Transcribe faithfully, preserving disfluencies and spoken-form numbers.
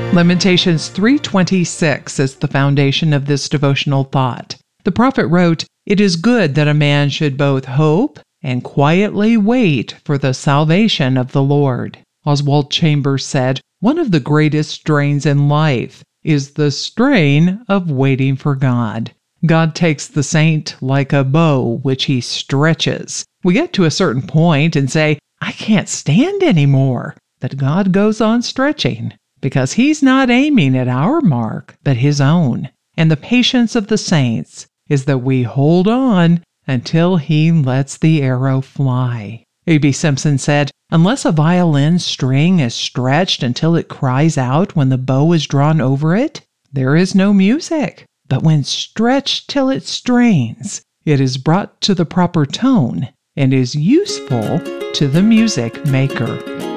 Lamentations three twenty-six is the foundation of this devotional thought. The prophet wrote, "It is good that a man should both hope and quietly wait for the salvation of the Lord." Oswald Chambers said, "One of the greatest strains in life is the strain of waiting for God. God takes the saint like a bow which he stretches. We get to a certain point and say, 'I can't stand anymore.' But God goes on stretching, because he's not aiming at our mark, but his own. And the patience of the saints is that we hold on until he lets the arrow fly." A B Simpson said, "Unless a violin string is stretched until it cries out when the bow is drawn over it, there is no music. But when stretched till it strains, it is brought to the proper tone and is useful to the music maker."